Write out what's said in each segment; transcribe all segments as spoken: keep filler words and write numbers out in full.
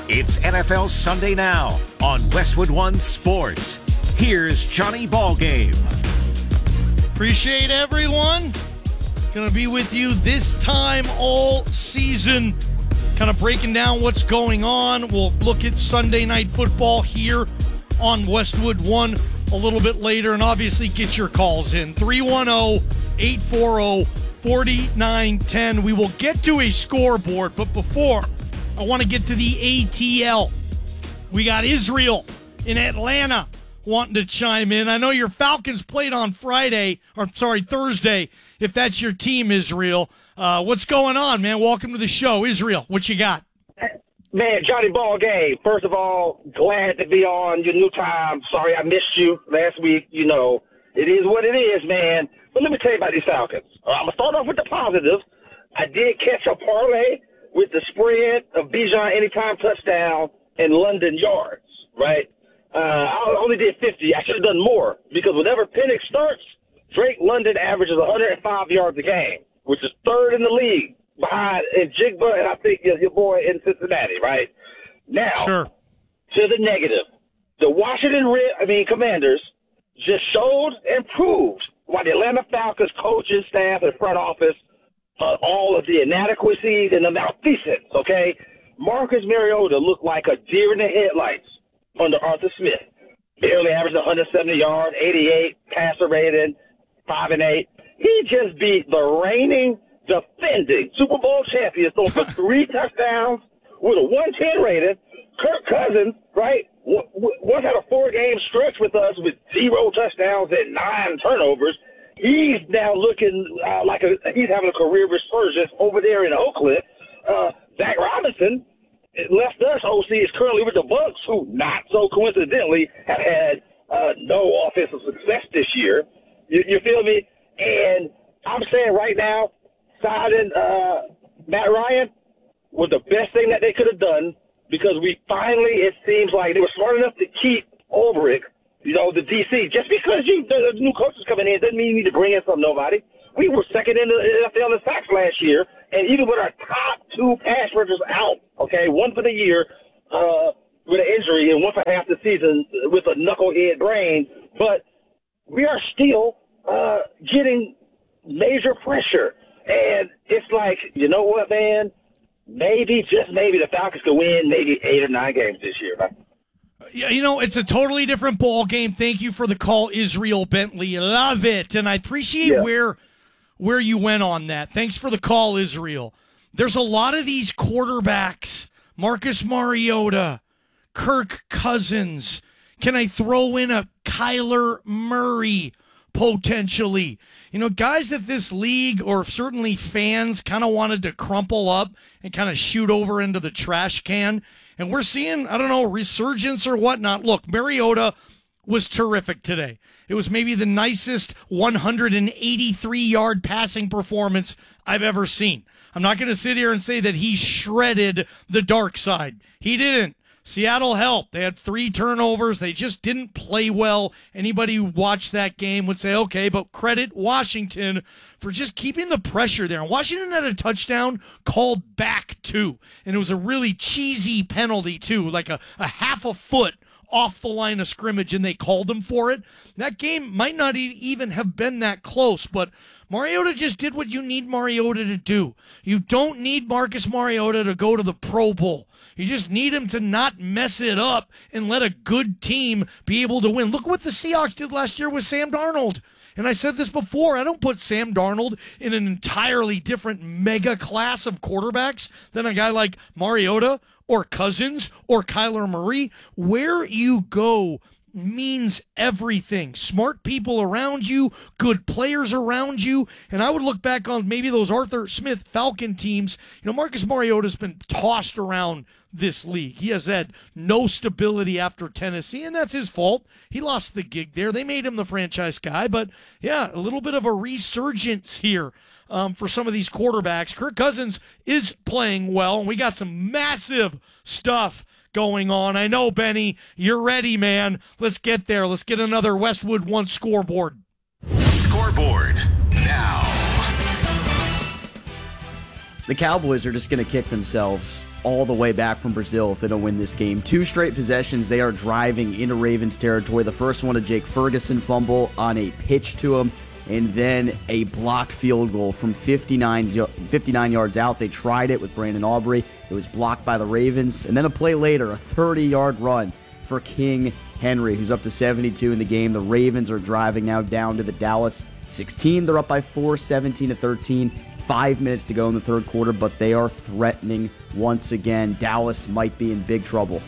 It's N F L Sunday Now on Westwood One Sports. Here's Johnny Ballgame. Appreciate everyone. Going to be with you this time all season, kind of breaking down what's going on. We'll look at Sunday Night Football here on Westwood One a little bit later, and obviously get your calls in. three one zero, eight four zero, four nine one zero. We will get to a scoreboard, but before, I want to get to the A T L. We got Israel in Atlanta wanting to chime in. I know your Falcons played on Friday, or sorry, Thursday, if that's your team, Israel. Uh, what's going on, man? Welcome to the show. Israel, what you got? Man, Johnny Ballgame, first of all, glad to be on your new time. Sorry I missed you last week. You know, it is what it is, man. But let me tell you about these Falcons. Uh, I'm going to start off with the positives. I did catch a parlay with the spread of Bijan anytime touchdown and London yards, right? Uh, I only did fifty. I should have done more because whenever Penix starts, Drake London averages one hundred five yards a game, which is third in the league behind in Jigba and I think your, your boy in Cincinnati, right? Now, sure. To the negative. The Washington Red, I mean, Commanders just showed and proved why the Atlanta Falcons coaches, staff, and front office Uh, all of the inadequacies and the malfeasance, okay? Marcus Mariota looked like a deer in the headlights under Arthur Smith. Barely averaged one hundred seventy yards, eighty-eight passer rating, five and eight. He just beat the reigning, defending Super Bowl champion, throw for three touchdowns with a one ten rating. Kirk Cousins, right, w- w- once had a four-game stretch with us with zero touchdowns and nine turnovers. He's now looking uh, like a, he's having a career resurgence over there in Oakland. Uh, Zach Robinson left us. O C is currently with the Bucs, who not so coincidentally have had uh, no offensive success this year. You, you feel me? And I'm saying right now, signing uh, Matt Ryan was the best thing that they could have done because we finally, it seems like they were smart enough to keep Ulbrich. You know, the D C, just because you the new coaches coming in doesn't mean you need to bring in some nobody. We were second in the N F L in sacks last year, and even with our top two pass rushers out, okay, one for the year uh, with an injury and one for half the season with a knucklehead brain, but we are still uh, getting major pressure. And it's like, you know what, man? Maybe, just maybe, the Falcons could win maybe eight or nine games this year, man. Yeah, you know, it's a totally different ball game. Thank you for the call, Israel Bentley. Love it. And I appreciate yeah. where where you went on that. Thanks for the call, Israel. There's a lot of these quarterbacks, Marcus Mariota, Kirk Cousins. Can I throw in a Kyler Murray potentially? You know, guys that this league or certainly fans kind of wanted to crumple up and kind of shoot over into the trash can. And we're seeing, I don't know, resurgence or whatnot. Look, Mariota was terrific today. It was maybe the nicest one hundred eighty-three yard passing performance I've ever seen. I'm not going to sit here and say that he shredded the dark side. He didn't. Seattle helped. They had three turnovers. They just didn't play well. Anybody who watched that game would say, okay, but credit Washington for just keeping the pressure there. And Washington had a touchdown called back, too. And it was a really cheesy penalty, too, like a, a half a foot off the line of scrimmage, and they called him for it. That game might not e- even have been that close, but Mariota just did what you need Mariota to do. You don't need Marcus Mariota to go to the Pro Bowl. You just need him to not mess it up and let a good team be able to win. Look what the Seahawks did last year with Sam Darnold. And I said this before, I don't put Sam Darnold in an entirely different mega class of quarterbacks than a guy like Mariota or Cousins or Kyler Murray. Where you go means everything. Smart people around you, good players around you, and I would look back on maybe those Arthur Smith Falcon teams. You know, Marcus Mariota's been tossed around this league. He has had no stability after Tennessee, and that's his fault. He lost the gig there. They made him the franchise guy, but yeah, a little bit of a resurgence here um, for some of these quarterbacks. Kirk Cousins is playing well, and we got some massive stuff going on. I know, Benny, you're ready, man. Let's get there. Let's get another Westwood One scoreboard. Scoreboard now. The Cowboys are just going to kick themselves all the way back from Brazil if they don't win this game. Two straight possessions, they are driving into Ravens territory. The first one, a Jake Ferguson fumble on a pitch to him, and then a blocked field goal from fifty-nine, fifty-nine yards out. They tried it with Brandon Aubrey. It was blocked by the Ravens. And then a play later, a thirty-yard run for King Henry, who's up to seventy-two in the game. The Ravens are driving now down to the Dallas sixteen. They're up by four, seventeen to thirteen. Five minutes to go in the third quarter, but they are threatening once again. Dallas might be in big trouble.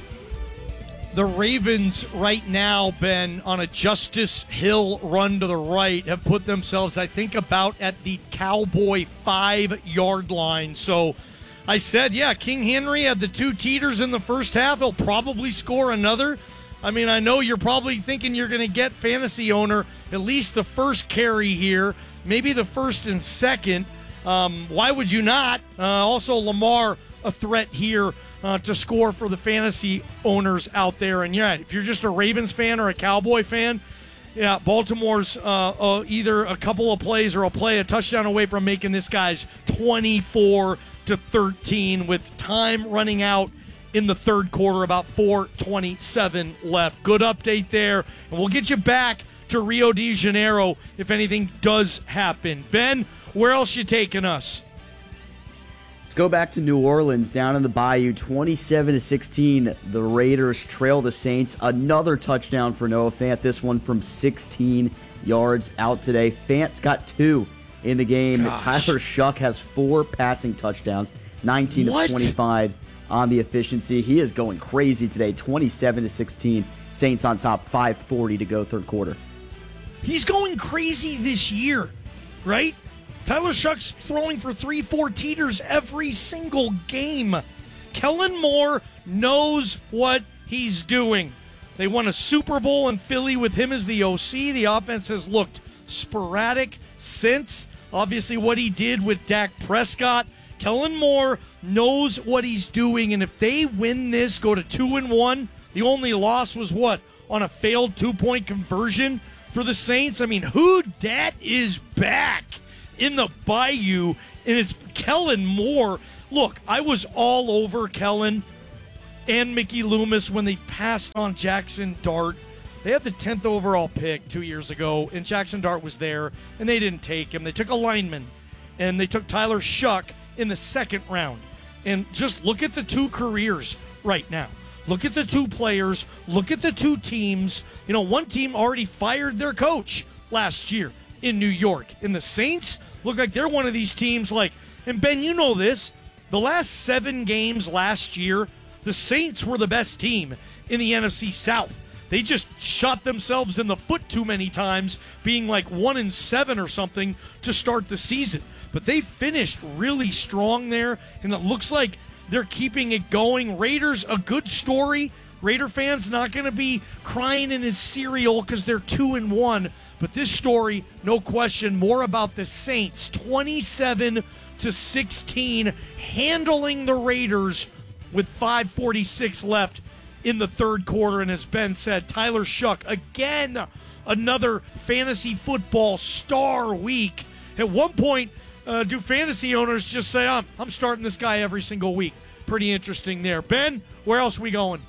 The Ravens right now, Ben, on a Justice Hill run to the right, have put themselves, I think, about at the Cowboy five-yard line. So I said, yeah, King Henry had the two teeters in the first half. He'll probably score another. I mean, I know you're probably thinking you're going to get, fantasy owner, at least the first carry here, maybe the first and second. Um, why would you not? Uh, also, Lamar, a threat here uh, to score for the fantasy owners out there. And yeah, if you're just a Ravens fan or a Cowboy fan, yeah, Baltimore's uh, uh, either a couple of plays or a play, a touchdown away from making this guy's twenty-four to thirteen with time running out in the third quarter, about four twenty-seven left. Good update there, and we'll get you back to Rio de Janeiro if anything does happen. Ben, where else you taking us? Let's go back to New Orleans, down in the Bayou, twenty-seven to sixteen. The Raiders trail the Saints. Another touchdown for Noah Fant, this one from sixteen yards out today. Fant's got two in the game. Gosh. Tyler Shuck has four passing touchdowns, nineteen What? to twenty-five on the efficiency. He is going crazy today, twenty-seven to sixteen. Saints on top, five forty to go third quarter. He's going crazy this year, right? Tyler Shuck's throwing for three, four teeters every single game. Kellen Moore knows what he's doing. They won a Super Bowl in Philly with him as the O C. The offense has looked sporadic since. Obviously, what he did with Dak Prescott. Kellen Moore knows what he's doing, and if they win this, go to two and one, the only loss was what? On a failed two-point conversion for the Saints? I mean, who dat is back in the Bayou, and it's Kellen Moore. Look, I was all over Kellen and Mickey Loomis when they passed on Jackson Dart. They had the tenth overall pick two years ago, and Jackson Dart was there, and they didn't take him. They took a lineman, and they took Tyler Shuck in the second round. And just look at the two careers right now. Look at the two players. Look at the two teams. You know, one team already fired their coach last year in New York. And the Saints look like they're one of these teams like, and Ben, you know this, the last seven games last year, the Saints were the best team in the N F C South. They just shot themselves in the foot too many times, being like one and seven or something to start the season. But they finished really strong there, and it looks like they're keeping it going. Raiders, a good story. Raider fans not going to be crying in his cereal because they're two and one. But this story, no question, more about the Saints, twenty-seven to sixteen, handling the Raiders with five forty-six left in the third quarter. And as Ben said, Tyler Shuck, again, another fantasy football star week. At one point, uh, do fantasy owners just say, I'm, I'm starting this guy every single week? Pretty interesting there. Ben, where else are we going?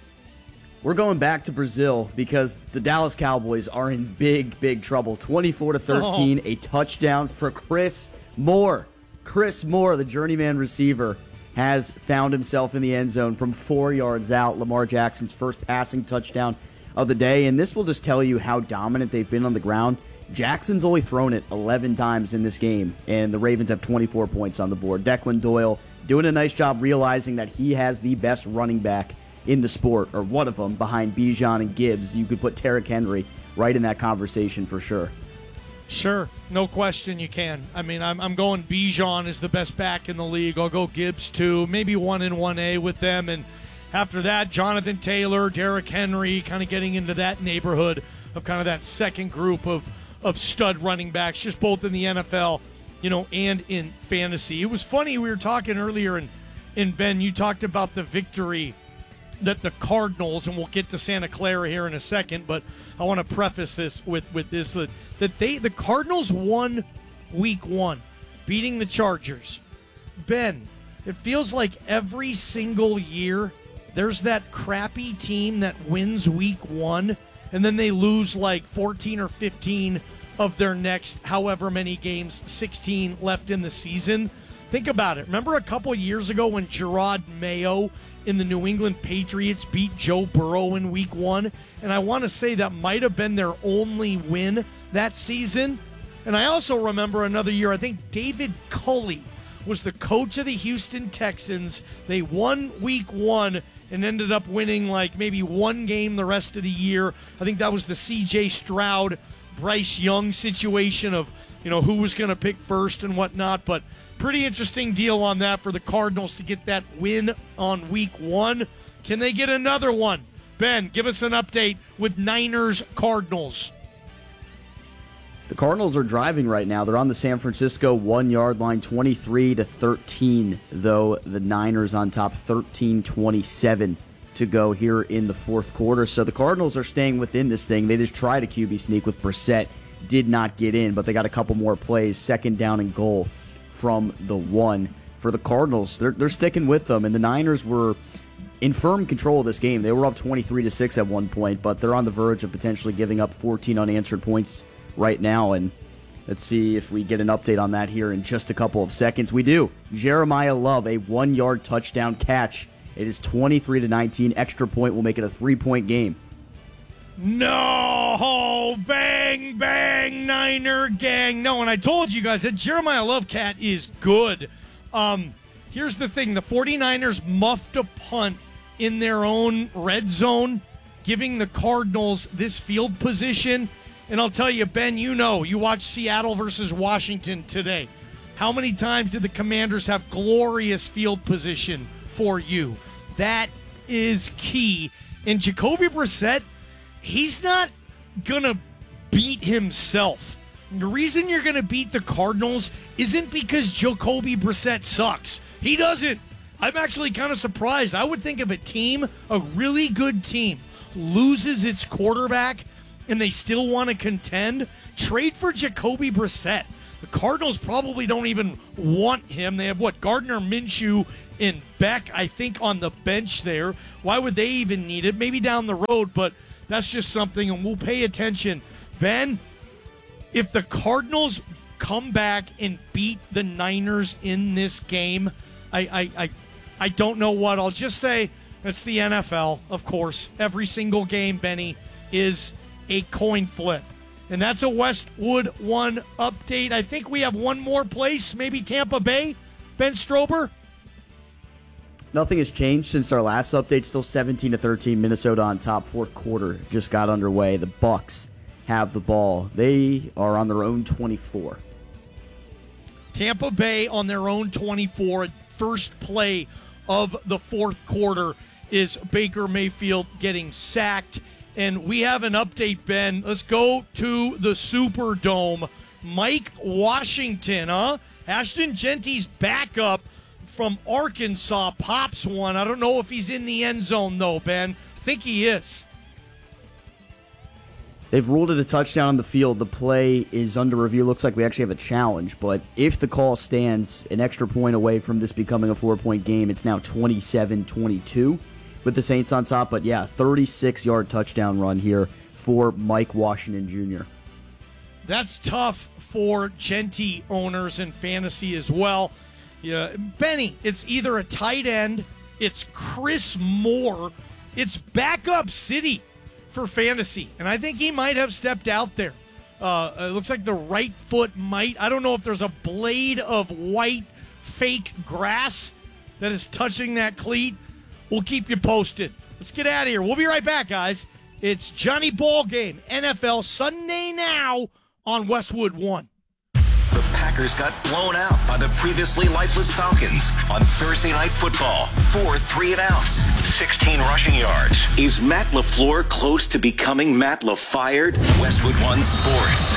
We're going back to Brazil because the Dallas Cowboys are in big, big trouble. twenty-four to thirteen, oh. A touchdown for Chris Moore. Chris Moore, the journeyman receiver, has found himself in the end zone from four yards out. Lamar Jackson's first passing touchdown of the day, and this will just tell you how dominant they've been on the ground. Jackson's only thrown it eleven times in this game, and the Ravens have twenty-four points on the board. Declan Doyle doing a nice job realizing that he has the best running back in the sport, or one of them, behind Bijan and Gibbs. You could put Derrick Henry right in that conversation for sure. Sure, no question you can. I mean, I'm I'm going Bijan is the best back in the league. I'll go Gibbs too, maybe one in one A with them, and after that, Jonathan Taylor, Derrick Henry, kind of getting into that neighborhood of kind of that second group of of stud running backs, just both in the N F L, you know, and in fantasy. It was funny, we were talking earlier, and and Ben, you talked about the victory that the Cardinals, and we'll get to Santa Clara here in a second, but I want to preface this with, with this, that, that they the Cardinals won week one, beating the Chargers. Ben, it feels like every single year there's that crappy team that wins week one, and then they lose like fourteen or fifteen of their next however many games, sixteen left in the season. Think about it. Remember a couple years ago when Gerard Mayo in the New England Patriots beat Joe Burrow in week one? And I want to say that might have been their only win that season. And I also remember another year, I think David Culley was the coach of the Houston Texans. They won week one and ended up winning like maybe one game the rest of the year. I think that was the C J Stroud, Bryce Young situation of, you know, who was going to pick first and whatnot. But pretty interesting deal on that for the Cardinals to get that win on week one. Can they get another one? Ben, give us an update with Niners Cardinals. The Cardinals are driving right now. They're on the San Francisco one-yard line, twenty-three to thirteen, though the Niners on top, thirteen twenty-seven to go here in the fourth quarter. So the Cardinals are staying within this thing. They just tried a Q B sneak with Brissett, did not get in, but they got a couple more plays, second down and goal from the one. For the Cardinals, they're, they're sticking with them, and the Niners were in firm control of this game. They were up twenty-three to six at one point, but they're on the verge of potentially giving up fourteen unanswered points right now, and let's see if we get an update on that here in just a couple of seconds. We do. Jeremiah Love, a one-yard touchdown catch. It is twenty-three to nineteen. Extra point will make it a three-point game. No! Bang, bang, Niner gang. No, and I told you guys that Jeremiah Love cat is good. Um, here's the thing. The 49ers muffed a punt in their own red zone, giving the Cardinals this field position. And I'll tell you, Ben, you know, you watched Seattle versus Washington today. How many times did the Commanders have glorious field position for you? That is key. And Jacoby Brissett, he's not going to beat himself. The reason you're going to beat the Cardinals isn't because Jacoby Brissett sucks. He doesn't. I'm actually kind of surprised. I would think if a team, a really good team, loses its quarterback and they still want to contend, trade for Jacoby Brissett. The Cardinals probably don't even want him. They have, what, Gardner Minshew and Beck, I think, on the bench there. Why would they even need it? Maybe down the road, but that's just something, and we'll pay attention. Ben, if the Cardinals come back and beat the Niners in this game, I, I, I, I don't know what. I'll just say it's the N F L, of course. Every single game, Benny, is a coin flip. And that's a Westwood One update. I think we have one more place, maybe Tampa Bay. Ben Strober? Nothing has changed since our last update. Still seventeen to thirteen. Minnesota on top. Fourth quarter just got underway. The Bucks have the ball. They are on their own twenty-four. Tampa Bay on their own twenty-four. First play of the fourth quarter is Baker Mayfield getting sacked. And we have an update, Ben. Let's go to the Superdome. Mike Washington, huh? Ashton Genty's backup from Arkansas pops one. I don't know if he's in the end zone, though, Ben. I think he is. They've ruled it a touchdown on the field. The play is under review. Looks like we actually have a challenge. But if the call stands an extra point away from this becoming a four-point game, it's now twenty-seven twenty-two with the Saints on top. But, yeah, thirty-six-yard touchdown run here for Mike Washington Junior That's tough for Genty owners in fantasy as well. Yeah, Benny, it's either a tight end, it's Chris Moore, it's backup city for fantasy. And I think he might have stepped out there. Uh, it looks like the right foot might. I don't know if there's a blade of white fake grass that is touching that cleat. We'll keep you posted. Let's get out of here. We'll be right back, guys. It's Johnny Ballgame, N F L Sunday Now on Westwood One. The Packers got blown out by the previously lifeless Falcons on Thursday Night Football. Four three and outs, sixteen rushing yards. Is Matt LaFleur close to becoming Matt LaFired? Westwood One Sports.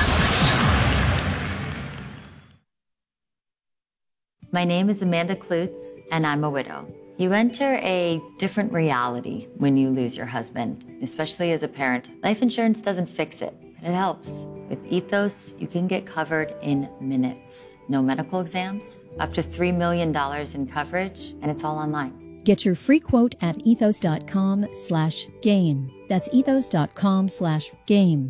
My name is Amanda Klutz, and I'm a widow. You enter a different reality when you lose your husband, especially as a parent. Life insurance doesn't fix it, but It helps. With Ethos, you can get covered in minutes. No medical exams, up to three million dollars in coverage, and it's all online. Get your free quote at ethos.com slash game. That's ethos.com slash game.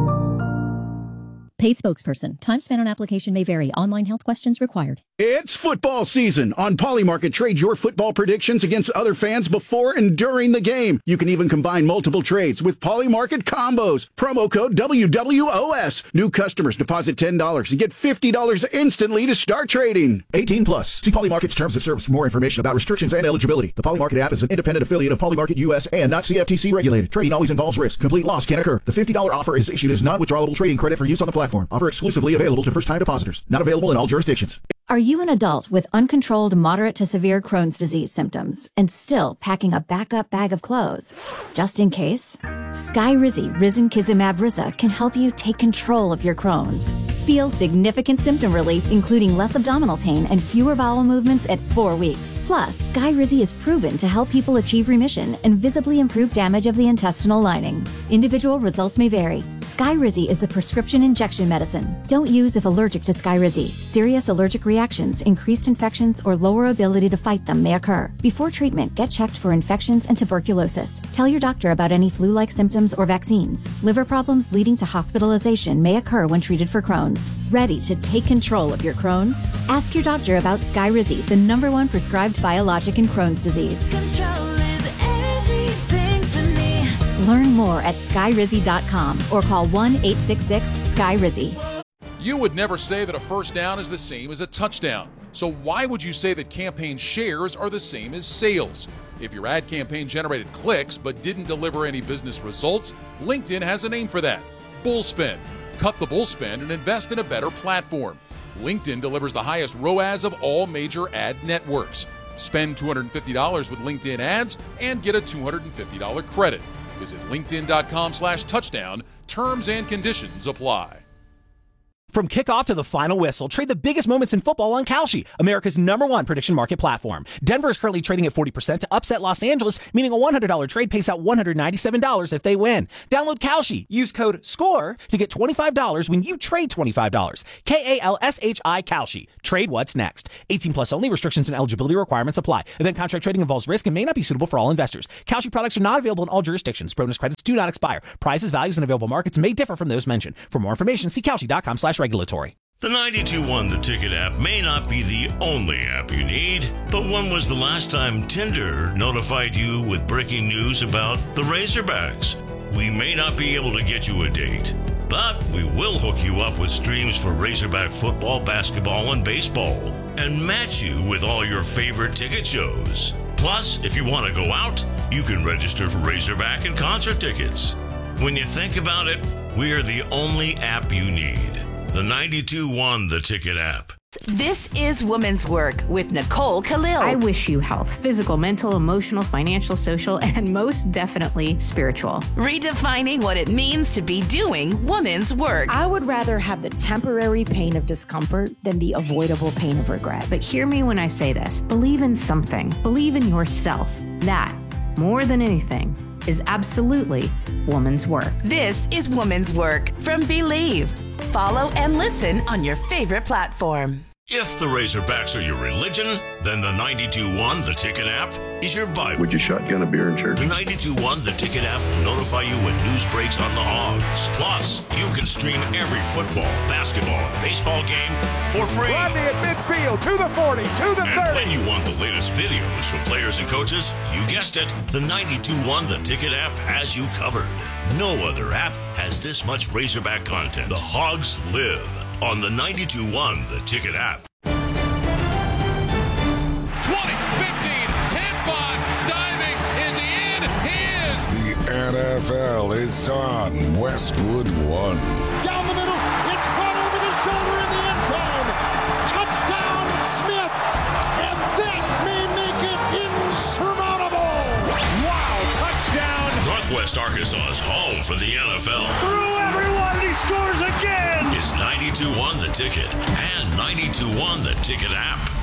Paid spokesperson. Time spent on application may vary. Online health questions required. It's football season. On Polymarket, trade your football predictions against other fans before and during the game. You can even combine multiple trades with Polymarket combos. Promo code W W O S. New customers deposit ten dollars and get fifty dollars instantly to start trading. eighteen plus. See Polymarket's terms of service for more information about restrictions and eligibility. The Polymarket app is an independent affiliate of Polymarket U S and not C F T C regulated. Trading always involves risk. Complete loss can occur. The fifty dollars offer is issued as non-withdrawable trading credit for use on the platform. Offer exclusively available to first-time depositors. Not available in all jurisdictions. Are you an adult with uncontrolled moderate to severe Crohn's disease symptoms and still packing a backup bag of clothes? Just in case? Skyrizi Risankizumab Riza can help you take control of your Crohn's. Feel significant symptom relief, including less abdominal pain and fewer bowel movements at four weeks. Plus, Skyrizi is proven to help people achieve remission and visibly improve damage of the intestinal lining. Individual results may vary. Skyrizi is a prescription injection medicine. Don't use if allergic to Skyrizi. Serious allergic reactions, increased infections, or lower ability to fight them may occur. Before treatment, get checked for infections and tuberculosis. Tell your doctor about any flu-like symptoms or vaccines. Liver problems leading to hospitalization may occur when treated for Crohn's. Ready to take control of your Crohn's? Ask your doctor about Skyrizi, the number one prescribed biologic in Crohn's disease. Control is everything to me. Learn more at skyrizi dot com or call one eight six six sky rizi. You would never say that a first down is the same as a touchdown. So why would you say that campaign shares are the same as sales? If your ad campaign generated clicks but didn't deliver any business results, LinkedIn has a name for that: Bullspend. Cut the bullspend and invest in a better platform. LinkedIn delivers the highest R O A S of all major ad networks. Spend two hundred fifty dollars with LinkedIn ads and get a two hundred fifty dollars credit. Visit linkedin.com slash touchdown. Terms and conditions apply. From kickoff to the final whistle, trade the biggest moments in football on Kalshi, America's number one prediction market platform. Denver is currently trading at forty percent to upset Los Angeles, meaning a one hundred dollars trade pays out one hundred ninety-seven dollars if they win. Download Kalshi. Use code SCORE to get twenty-five dollars when you trade twenty-five dollars. K A L S H I Kalshi. Trade what's next. eighteen plus only. Restrictions and eligibility requirements apply. Event contract trading involves risk and may not be suitable for all investors. Kalshi products are not available in all jurisdictions. Bonus credits do not expire. Prices, values, and available markets may differ from those mentioned. For more information, see Kalshi.com slash regulatory. The ninety-two one The Ticket app may not be the only app you need, but when was the last time Tinder notified you with breaking news about the Razorbacks? We may not be able to get you a date, but we will hook you up with streams for Razorback football, basketball, and baseball, and match you with all your favorite ticket shows. Plus, if you want to go out, you can register for Razorback and concert tickets. When you think about it, we are the only app you need. The ninety-two one The Ticket app. This is Women's Work with Nicole Khalil. I wish you health, physical, mental, emotional, financial, social, and most definitely spiritual. Redefining what it means to be doing women's work. I would rather have the temporary pain of discomfort than the avoidable pain of regret. But hear me when I say this. Believe in something. Believe in yourself. That, more than anything, is absolutely woman's work. This is Woman's Work from Believe. Follow and listen on your favorite platform. If the Razorbacks are your religion, then the ninety-two one The Ticket app is your Bible. Would you shotgun a beer in church? The ninety-two one The Ticket app will notify you when news breaks on the Hogs. Plus, you can stream every football, basketball, and baseball game for free. Rodney at midfield, to the forty, to the and thirty. When you want the latest videos from players and coaches, you guessed it, the ninety-two one The Ticket app has you covered. No other app has this much Razorback content. The Hogs live on the ninety-two one The Ticket app. twenty, fifteen, ten, five, diving, is he in? He is! The N F L is on Westwood One. Down the middle, it's caught over the shoulder in the end zone. Touchdown, Smith, and that may make it insurmountable. Wow, touchdown. Northwest Arkansas's home for the N F L. Through everyone, he scores again. Is ninety-two one The Ticket and ninety-two one The Ticket app.